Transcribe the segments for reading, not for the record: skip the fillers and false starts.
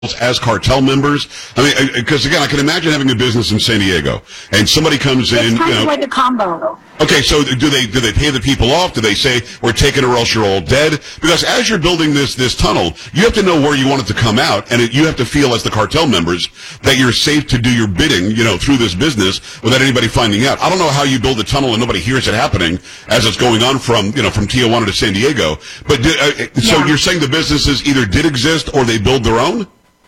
as cartel members? I mean, because again, I can imagine having a business in San Diego, and somebody comes in. It's kind of like a combo. Okay, so do they pay the people off? Do they say we're taking or else you're all dead? Because as you're building this tunnel, you have to know where you want it to come out, and you have to feel as the cartel members that you're safe to do your bidding, through this business without anybody finding out. I don't know how you build a tunnel and nobody hears it happening as it's going on from Tijuana to San Diego. But so you're saying the businesses either did exist or they build their own?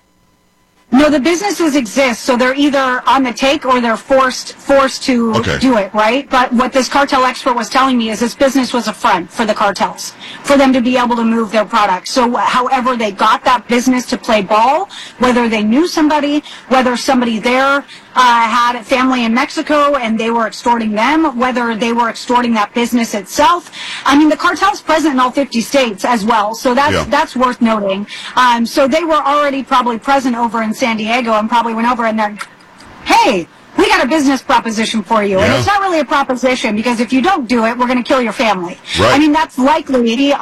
No, the businesses exist, so they're either on the take or they're forced to do it, right? But what this cartel expert was telling me is this business was a front for the cartels, for them to be able to move their products. So however they got that business to play ball, whether they knew somebody, whether somebody there had a family in Mexico and they were extorting them, whether they were extorting that business itself. I mean, the cartel's present in all 50 states as well, so that's worth noting. So they were already probably present over in San Diego and probably went over and they're, hey, we got a business proposition for you. And it's not really a proposition because if you don't do it, we're going to kill your family. Right. I mean, that's likely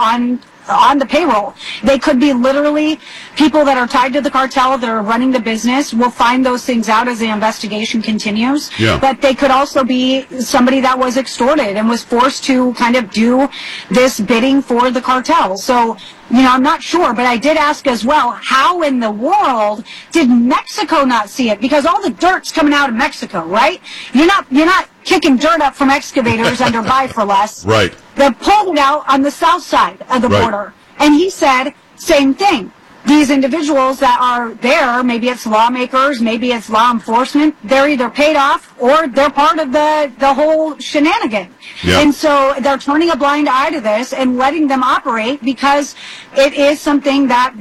on the payroll. They could be literally people that are tied to the cartel that are running the business. We'll find those things out as the investigation continues. Yeah. But they could also be somebody that was extorted and was forced to kind of do this bidding for the cartel. So, I'm not sure, but I did ask as well, how in the world did Mexico not see it? Because all the dirt's coming out of Mexico, right? You're not kicking dirt up from excavators under Buy for Less. Right. They're pulling it out on the south side of the border. And he said, same thing. These individuals that are there, maybe it's lawmakers, maybe it's law enforcement, they're either paid off or they're part of the whole shenanigan. Yeah. And so they're turning a blind eye to this and letting them operate because it is something that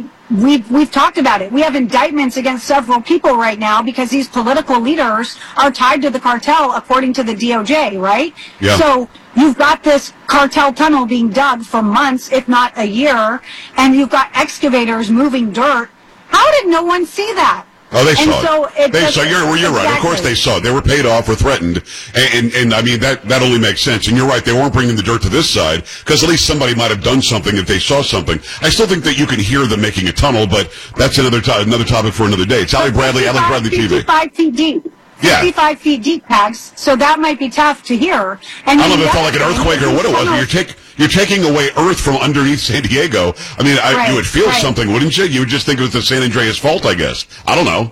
we've talked about it. We have indictments against several people right now because these political leaders are tied to the cartel according to the DOJ, right? Yeah. So you've got this cartel tunnel being dug for months, if not a year, and you've got excavators moving dirt. How did no one see that? Oh, they saw it. They saw. You're right. Of course they saw it. They were paid off or threatened, and I mean that only makes sense. And you're right. They weren't bringing the dirt to this side because at least somebody might have done something if they saw something. I still think that you can hear them making a tunnel, but that's another topic for another day. It's Ali Bradley, Alex Bradley TV. 55 feet deep. Yeah. 55 feet deep, Tags. So that might be tough to hear. And I don't know if it felt like an earthquake or what it was, but you're taking away earth from underneath San Diego. I mean, you would feel something, wouldn't you? You would just think it was the San Andreas fault, I guess. I don't know.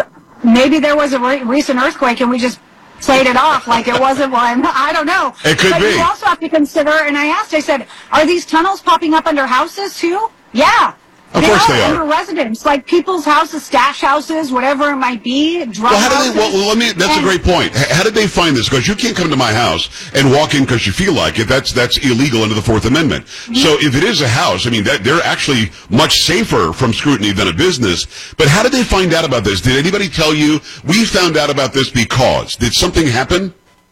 Maybe there was a recent earthquake and we just played it off like it wasn't one. I don't know. It could be. But you also have to consider, and I said, are these tunnels popping up under houses too? Yeah. Of course they are. Under residents, like people's houses, stash houses, whatever it might be. That's a great point. How did they find this? Because you can't come to my house and walk in because you feel like it. That's illegal under the Fourth Amendment. Mm-hmm. So if it is a house, I mean, they're actually much safer from scrutiny than a business. But how did they find out about this? Did anybody tell you, we found out about this because? Did something happen?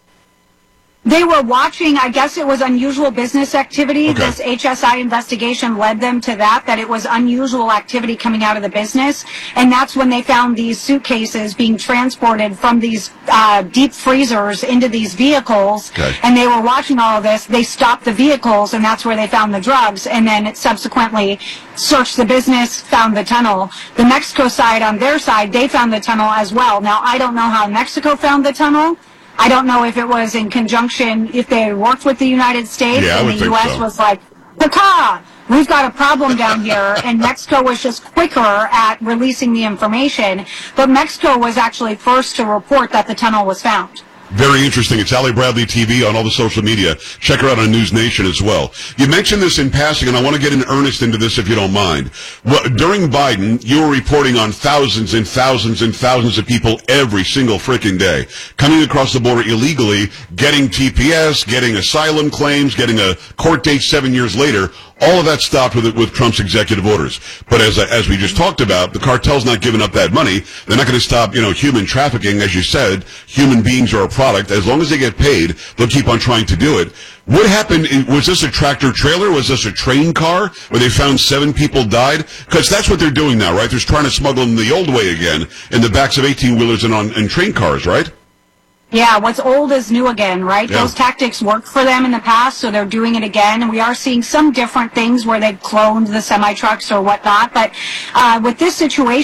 They were watching, I guess it was unusual business activity. Okay. This HSI investigation led them to that it was unusual activity coming out of the business. And that's when they found these suitcases being transported from these deep freezers into these vehicles. Okay. And they were watching all of this. They stopped the vehicles, and that's where they found the drugs. And then it subsequently searched the business, found the tunnel. The Mexico side, on their side, they found the tunnel as well. Now, I don't know how Mexico found the tunnel. I don't know if it was in conjunction, if they worked with the United States and the U.S. was like, "Paka, we've got a problem down here," and Mexico was just quicker at releasing the information. But Mexico was actually first to report that the tunnel was found. Very interesting. It's Ali Bradley TV on all the social media. Check her out on News Nation as well. You mentioned this in passing, and I want to get in earnest into this if you don't mind. Well, during Biden, you were reporting on thousands and thousands and thousands of people every single freaking day coming across the border illegally, getting TPS, getting asylum claims, getting a court date 7 years later. All of that stopped with Trump's executive orders. But as we just talked about, the cartel's not giving up that money. They're not going to stop, human trafficking. As you said, human beings are a product. As long as they get paid, they'll keep on trying to do it. What happened? Was this a tractor trailer? Was this a train car where they found 7 people died? Because that's what they're doing now, right? They're trying to smuggle them the old way again in the backs of 18-wheelers and train cars, right? Yeah, what's old is new again, right? Yeah. Those tactics worked for them in the past, so they're doing it again. And we are seeing some different things where they've cloned the semi-trucks or whatnot. But with this situation,